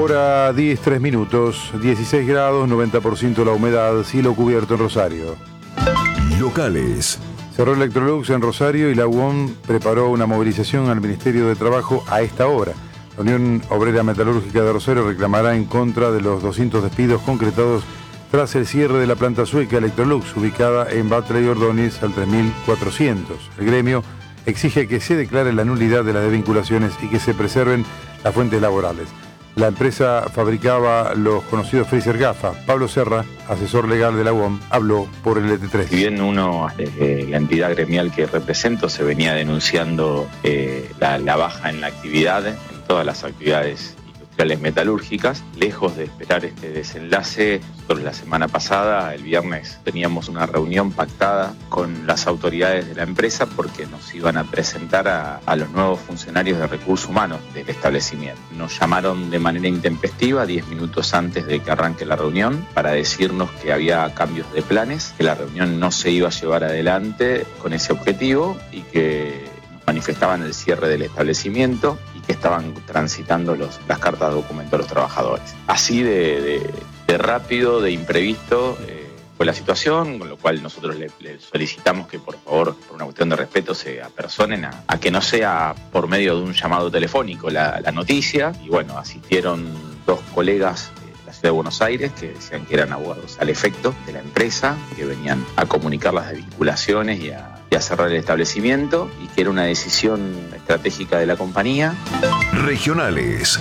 Hora 10:03, 16 grados, 90% la humedad, cielo cubierto en Rosario. Locales. Cerró Electrolux en Rosario y la UOM preparó una movilización al Ministerio de Trabajo a esta hora. La Unión Obrera Metalúrgica de Rosario reclamará en contra de los 200 despidos concretados tras el cierre de la planta sueca Electrolux, ubicada en Batlle y Ordóñez al 3400. El gremio exige que se declare la nulidad de las desvinculaciones y que se preserven las fuentes laborales. La empresa fabricaba los conocidos freezer GAFA. Pablo Serra, asesor legal de la UOM, habló por el ET3. Si bien uno, desde la entidad gremial que represento, se venía denunciando la baja en la actividad, en todas las actividades industriales metalúrgicas, lejos de esperar este desenlace, nosotros la semana pasada, el viernes, teníamos una reunión pactada con las autoridades de la empresa porque nos iban a presentar a los nuevos funcionarios de recursos humanos del establecimiento. Nos llamaron de manera intempestiva 10 minutos antes de que arranque la reunión para decirnos que había cambios de planes, que la reunión no se iba a llevar adelante con ese objetivo y que nos manifestaban el cierre del establecimiento y que estaban transitando las cartas de documento a los trabajadores. Así de rápido, de imprevisto fue la situación, con lo cual nosotros le solicitamos que por favor, por una cuestión de respeto, se apersonen a que no sea por medio de un llamado telefónico la noticia. Y bueno, asistieron 2 colegas de la Ciudad de Buenos Aires que decían que eran abogados al efecto de la empresa, que venían a comunicar las desvinculaciones y a cerrar el establecimiento, y que era una decisión estratégica de la compañía. Regionales.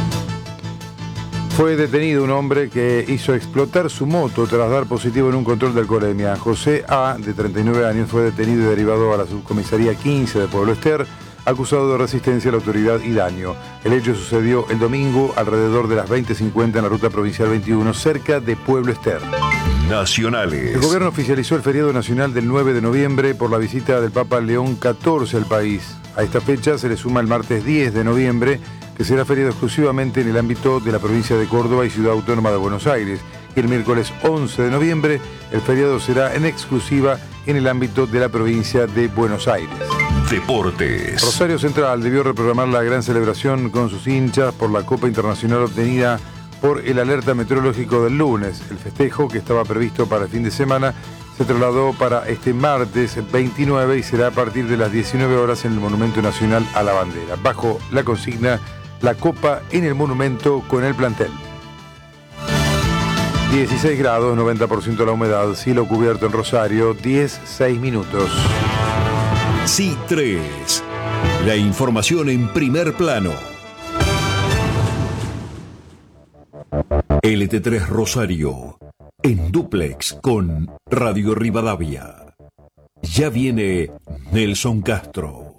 Fue detenido un hombre que hizo explotar su moto tras dar positivo en un control de alcoholemia. José A., de 39 años, fue detenido y derivado a la subcomisaría 15 de Pueblo Ester, acusado de resistencia a la autoridad y daño. El hecho sucedió el domingo alrededor de las 20:50 en la ruta provincial 21, cerca de Pueblo Ester. Nacionales. El gobierno oficializó el feriado nacional del 9 de noviembre por la visita del Papa León XIV al país. A esta fecha se le suma el martes 10 de noviembre, que será feriado exclusivamente en el ámbito de la provincia de Córdoba y Ciudad Autónoma de Buenos Aires. Y el miércoles 11 de noviembre, el feriado será en exclusiva en el ámbito de la provincia de Buenos Aires. Deportes. Rosario Central debió reprogramar la gran celebración con sus hinchas por la Copa Internacional obtenida por el alerta meteorológico del lunes. El festejo, que estaba previsto para el fin de semana, se trasladó para este martes 29 y será a partir de las 19 horas en el Monumento Nacional a la Bandera, bajo la consigna La Copa en el Monumento con el plantel. 16 grados, 90% la humedad, cielo cubierto en Rosario, 10:06 minutos. C3. La información en primer plano. LT3 Rosario, en dúplex con Radio Rivadavia. Ya viene Nelson Castro.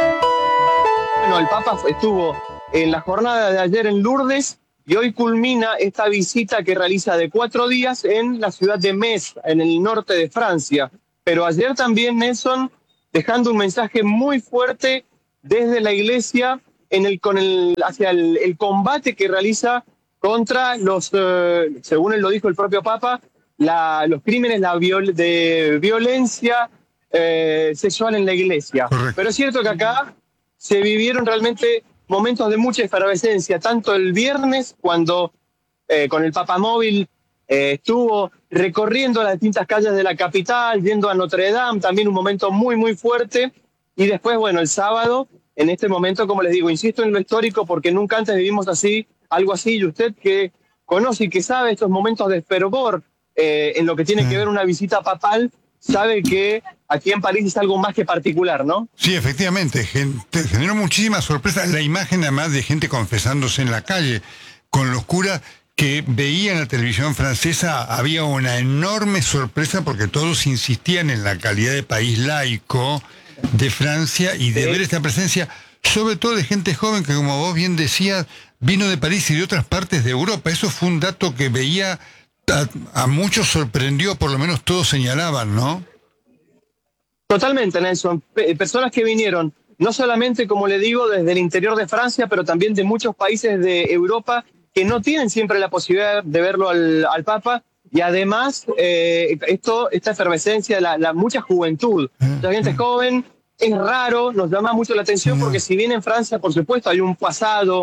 Bueno, el Papa estuvo en la jornada de ayer en Lourdes y hoy culmina esta visita que realiza de 4 días en la ciudad de Metz, en el norte de Francia. Pero ayer también Nelson dejando un mensaje muy fuerte desde la iglesia hacia el combate que realiza contra los, según él lo dijo el propio Papa, los crímenes de violencia sexual en la iglesia. Correcto. Pero es cierto que acá se vivieron realmente momentos de mucha efervescencia, tanto el viernes cuando con el Papamóvil estuvo recorriendo las distintas calles de la capital, yendo a Notre Dame, también un momento muy, muy fuerte. Y después, bueno, el sábado, en este momento, como les digo, insisto en lo histórico porque nunca antes vivimos algo así, y usted que conoce y que sabe estos momentos de fervor en lo que tiene que ver una visita papal, sabe que aquí en París es algo más que particular, ¿no? Sí, efectivamente, generó muchísima sorpresa la imagen además de gente confesándose en la calle con los curas que veía en la televisión francesa. Había una enorme sorpresa porque todos insistían en la calidad de país laico de Francia y de ver esta presencia, sobre todo de gente joven que, como vos bien decías, vino de París y de otras partes de Europa. Eso fue un dato que veía a muchos sorprendió, por lo menos todos señalaban, ¿no? Totalmente, Nelson. Personas que vinieron, no solamente, como le digo, desde el interior de Francia, pero también de muchos países de Europa que no tienen siempre la posibilidad de verlo al Papa. Y además, esta efervescencia, la mucha juventud. La gente joven, es raro, nos llama mucho la atención porque si bien en Francia, por supuesto, hay un pasado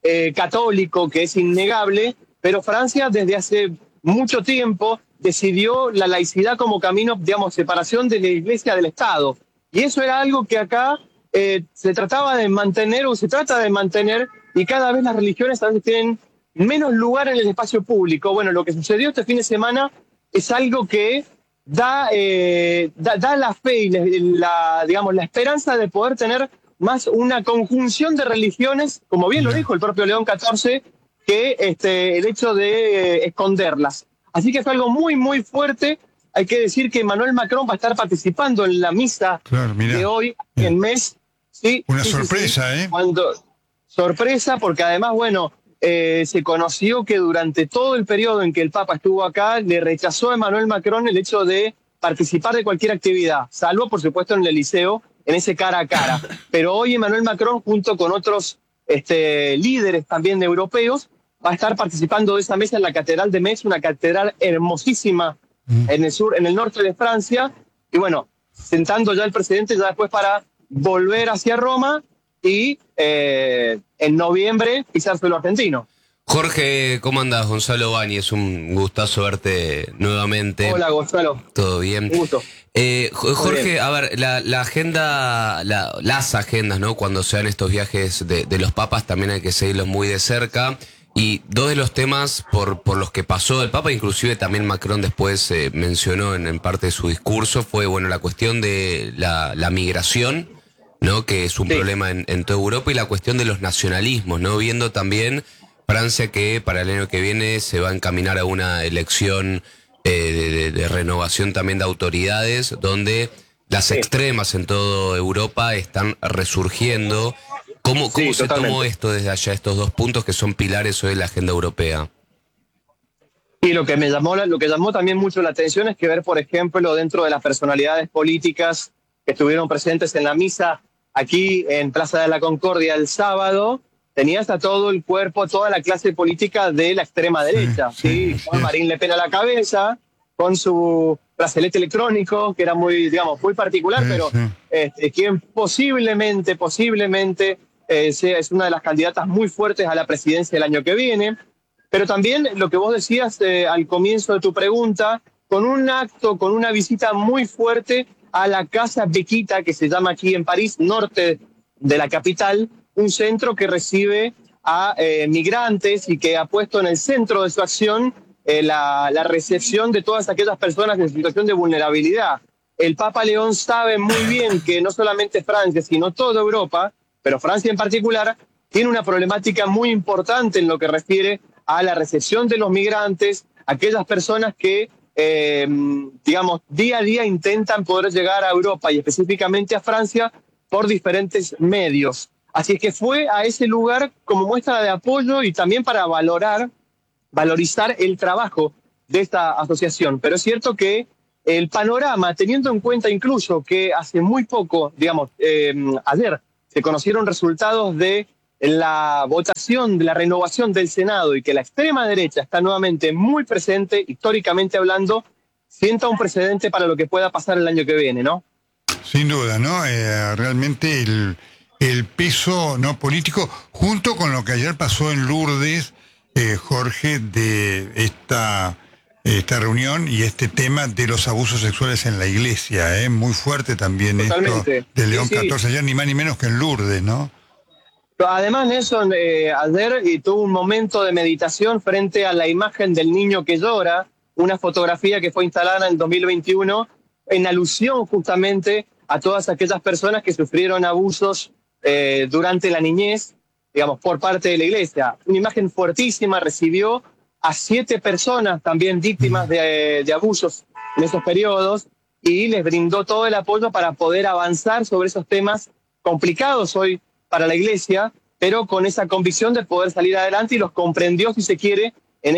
católico, que es innegable, pero Francia desde hace mucho tiempo decidió la laicidad como camino, digamos, separación de la Iglesia del Estado. Y eso era algo que acá se trataba de mantener, o se trata de mantener, y cada vez las religiones a veces tienen menos lugar en el espacio público. Bueno, lo que sucedió este fin de semana es algo que da la fe y digamos, la esperanza de poder tener más una conjunción de religiones, como bien lo dijo el propio León XIV, que el hecho de esconderlas. Así que fue algo muy, muy fuerte. Hay que decir que Emmanuel Macron va a estar participando en la misa de hoy en Metz. Sí, una sorpresa, ¿eh? Sorpresa, porque además, bueno, se conoció que durante todo el periodo en que el Papa estuvo acá, le rechazó a Emmanuel Macron el hecho de participar de cualquier actividad, salvo, por supuesto, en el Eliseo, en ese cara a cara. Pero hoy Emmanuel Macron, junto con otros líderes también europeos, va a estar participando de esa mesa en la Catedral de Metz, una catedral hermosísima en el norte de Francia. Y bueno, sentando ya el presidente ya después para volver hacia Roma y en noviembre pisar suelo argentino. Jorge, ¿cómo andás? Gonzalo Bani, es un gustazo verte nuevamente. Hola, Gonzalo. ¿Todo bien? Un gusto. Jorge, a ver, la agenda, las agendas, ¿no? Cuando se dan estos viajes de los papas, también hay que seguirlos muy de cerca. Y dos de los temas por los que pasó el Papa, inclusive también Macron después mencionó en parte de su discurso, fue, bueno, la cuestión de la migración, ¿no? Que es un problema en toda Europa, y la cuestión de los nacionalismos, ¿no? Viendo también Francia que para el año que viene se va a encaminar a una elección de renovación también de autoridades, donde las extremas en toda Europa están resurgiendo. ¿Cómo se tomó esto desde allá, estos dos puntos que son pilares hoy de la agenda europea? Y lo que llamó también mucho la atención es que ver, por ejemplo, dentro de las personalidades políticas que estuvieron presentes en la misa aquí en Plaza de la Concordia el sábado, tenías a todo el cuerpo, toda la clase política de la extrema derecha, con Marine Le Pen a la cabeza, con su brazalete electrónico, que era muy, digamos, muy particular, pero quien posiblemente es una de las candidatas muy fuertes a la presidencia el año que viene. Pero también lo que vos decías al comienzo de tu pregunta, con un acto, con una visita muy fuerte a la Casa Bequita, que se llama aquí en París, norte de la capital, un centro que recibe a migrantes y que ha puesto en el centro de su acción la recepción de todas aquellas personas en situación de vulnerabilidad. El Papa León sabe muy bien que no solamente Francia, sino toda Europa, pero Francia en particular, tiene una problemática muy importante en lo que refiere a la recepción de los migrantes, aquellas personas que, digamos, día a día intentan poder llegar a Europa y específicamente a Francia por diferentes medios. Así es que fue a ese lugar como muestra de apoyo y también para valorizar el trabajo de esta asociación. Pero es cierto que el panorama, teniendo en cuenta incluso que hace muy poco, digamos, ayer se conocieron resultados de la votación, de la renovación del Senado, y que la extrema derecha está nuevamente muy presente, históricamente hablando, sienta un precedente para lo que pueda pasar el año que viene, ¿no? Sin duda, ¿no? Realmente el peso no político, junto con lo que ayer pasó en Lourdes, Jorge, de esta reunión y este tema de los abusos sexuales en la iglesia, muy fuerte también. Totalmente. Esto de León XIV, ayer ni más ni menos que en Lourdes, ¿no? Además, Nelson, ayer tuvo un momento de meditación frente a la imagen del niño que llora, una fotografía que fue instalada en 2021 en alusión justamente a todas aquellas personas que sufrieron abusos durante la niñez, digamos, por parte de la iglesia. Una imagen fuertísima, recibió a 7 personas también víctimas de abusos en esos periodos y les brindó todo el apoyo para poder avanzar sobre esos temas complicados hoy para la iglesia, pero con esa convicción de poder salir adelante, y los comprendió, si se quiere, en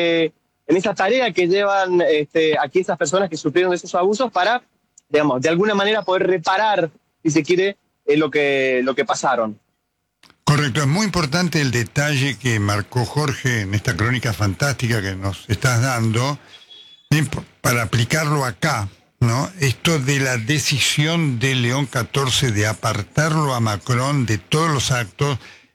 esa tarea que llevan aquí esas personas que sufrieron de esos abusos para, digamos, de alguna manera poder reparar, si se quiere, lo que pasaron. Correcto, es muy importante el detalle que marcó Jorge en esta crónica fantástica que nos estás dando, para aplicarlo acá, ¿no? Esto de la decisión de León XIV de apartarlo a Macron de todos los actos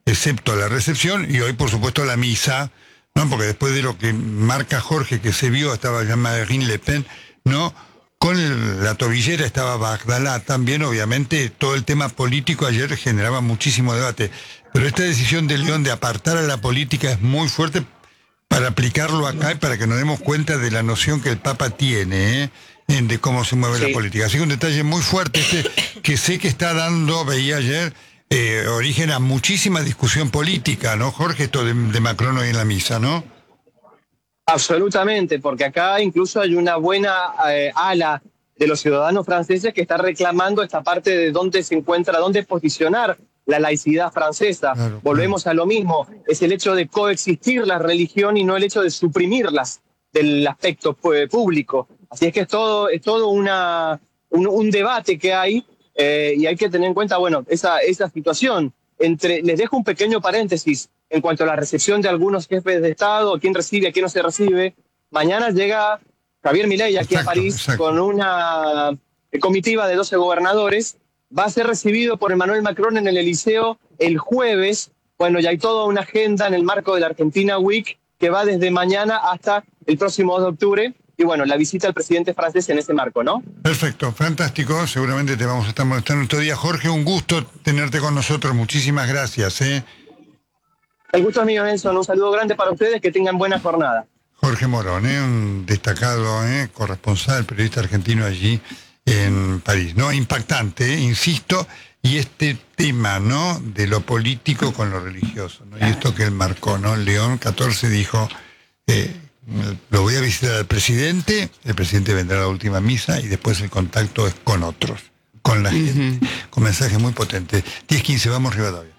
excepto la recepción, y hoy, por supuesto, la misa, ¿no? Porque después de lo que marca Jorge, que se vio, estaba ya Marine Le Pen, ¿no? Con la tobillera estaba Bagdalá también, obviamente, todo el tema político ayer generaba muchísimo debate. Pero esta decisión de León de apartar a la política es muy fuerte para aplicarlo acá y para que nos demos cuenta de la noción que el Papa tiene, de cómo se mueve la política. Así que un detalle muy fuerte que sé que está dando, veía ayer, origen a muchísima discusión política, ¿no, Jorge? Esto de Macron hoy en la misa, ¿no? Absolutamente, porque acá incluso hay una buena ala de los ciudadanos franceses que está reclamando esta parte de dónde se encuentra, dónde posicionar la laicidad francesa. Claro, volvemos a lo mismo, es el hecho de coexistir la religión y no el hecho de suprimirlas del aspecto público. Así es que es todo un debate que hay y hay que tener en cuenta, bueno, esa situación. Les dejo un pequeño paréntesis en cuanto a la recepción de algunos jefes de Estado, quién recibe, a quién no se recibe. Mañana llega Javier Milei aquí a París con una comitiva de 12 gobernadores. Va a ser recibido por Emmanuel Macron en el Eliseo el jueves. Bueno, ya hay toda una agenda en el marco de la Argentina Week que va desde mañana hasta el próximo 2 de octubre. Y bueno, la visita al presidente francés en ese marco, ¿no? Perfecto, fantástico. Seguramente te vamos a estar molestando otro día. Jorge, un gusto tenerte con nosotros. Muchísimas gracias. El gusto es mío, Nelson. Un saludo grande para ustedes. Que tengan buena jornada. Jorge Morón, un destacado corresponsal, periodista argentino allí en París, ¿no? Impactante, insisto, y este tema, ¿no? De lo político con lo religioso, ¿no? Y esto que él marcó, ¿no? León XIV dijo, lo voy a visitar al presidente, el presidente vendrá a la última misa y después el contacto es con otros, con la gente, con mensajes muy potentes. 10:15, vamos Rivadavia.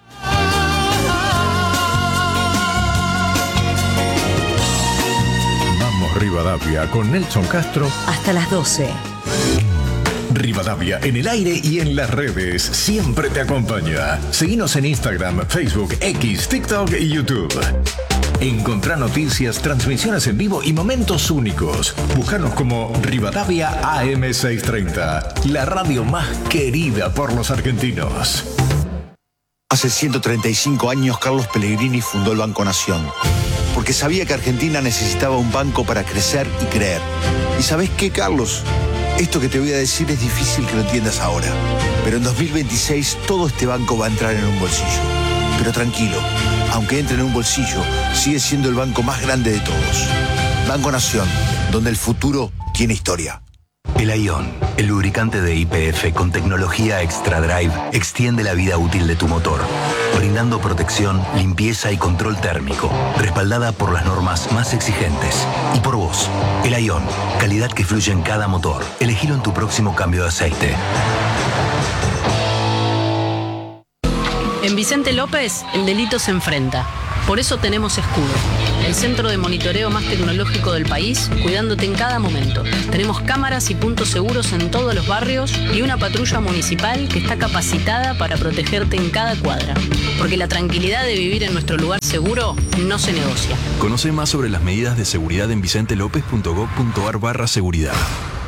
Vamos Rivadavia con Nelson Castro. Hasta las 12. Rivadavia en el aire y en las redes siempre te acompaña. Seguinos en Instagram, Facebook, X, TikTok y YouTube. Encontrá noticias, transmisiones en vivo y momentos únicos. Búscanos como Rivadavia AM630, la radio más querida por los argentinos. Hace 135 años Carlos Pellegrini fundó el Banco Nación, porque sabía que Argentina necesitaba un banco para crecer y creer. ¿Y sabés qué, Carlos? Esto que te voy a decir es difícil que lo entiendas ahora, pero en 2026 todo este banco va a entrar en un bolsillo. Pero tranquilo, aunque entre en un bolsillo, sigue siendo el banco más grande de todos. Banco Nación, donde el futuro tiene historia. El Ion, el lubricante de YPF con tecnología Extra Drive, extiende la vida útil de tu motor, brindando protección, limpieza y control térmico, respaldada por las normas más exigentes. Y por vos, el Ion, calidad que fluye en cada motor. Elegilo en tu próximo cambio de aceite. En Vicente López, el delito se enfrenta. Por eso tenemos Escudo, el centro de monitoreo más tecnológico del país, cuidándote en cada momento. Tenemos cámaras y puntos seguros en todos los barrios y una patrulla municipal que está capacitada para protegerte en cada cuadra. Porque la tranquilidad de vivir en nuestro lugar seguro no se negocia. Conoce más sobre las medidas de seguridad en vicentelopez.gov.ar/seguridad.